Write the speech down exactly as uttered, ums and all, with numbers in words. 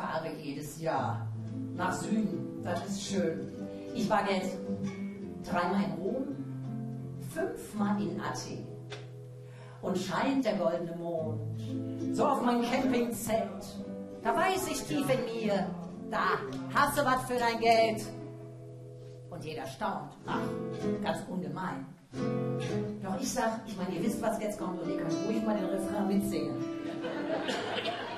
fahre jedes Jahr nach Süden. Das ist schön. Ich war jetzt dreimal in Rom, fünfmal in Athen. Und scheint der goldene Mond so auf mein Campingzelt. Da weiß ich tief in mir, da hast du was für dein Geld. Und jeder staunt. Ach, ganz ungemein. Doch ich sag, ich meine, ihr wisst, was jetzt kommt und ihr könnt ruhig mal den Refrain mitsingen.